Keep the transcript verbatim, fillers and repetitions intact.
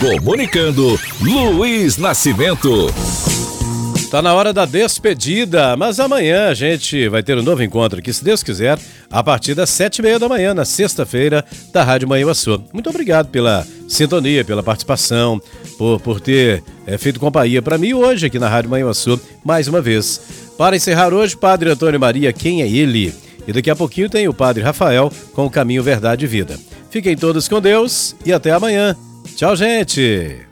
Comunicando, Luiz Nascimento. Tá na hora da despedida, mas amanhã a gente vai ter um novo encontro aqui, se Deus quiser, a partir das sete e meia da manhã, na sexta-feira, da Rádio Manhuaçu. Muito obrigado pela sintonia, pela participação, por, por ter é, feito companhia para mim hoje aqui na Rádio Manhuaçu, mais uma vez. Para encerrar hoje, Padre Antônio Maria, quem é ele? E daqui a pouquinho tem o Padre Rafael com o Caminho, Verdade e Vida. Fiquem todos com Deus e até amanhã. Tchau, gente!